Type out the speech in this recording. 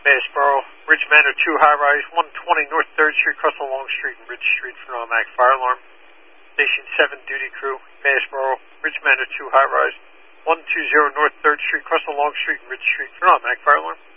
Bassboro, Ridge Manor 2 High Rise, 120 North 3rd Street, across the Long Street and Ridge Street for an automatic fire alarm. Station 7 duty crew, Bassboro, Ridge Manor 2 High Rise, 120 North 3rd Street, across the Long Street and Ridge Street for an automatic fire alarm.